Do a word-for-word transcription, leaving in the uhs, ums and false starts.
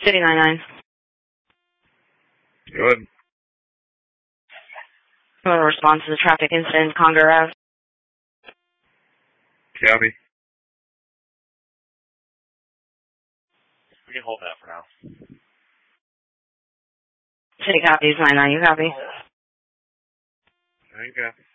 City nine nine. Go ahead. You want to respond to the traffic incident in Conger Ave? Copy. We can hold that for now. City copies nine nine. You copy? I ain't copy.